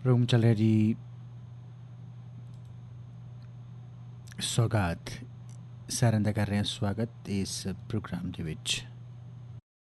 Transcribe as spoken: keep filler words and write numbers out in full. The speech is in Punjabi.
ਰੂਮ ਚੱਲ ਰਿਹਾ ਜੀ। ਸੌਗਾਤ ਸਾਰਿਆਂ ਦਾ ਕਰ ਰਹੇ ਹਾਂ ਸਵਾਗਤ ਇਸ ਪ੍ਰੋਗਰਾਮ ਦੇ ਵਿੱਚ।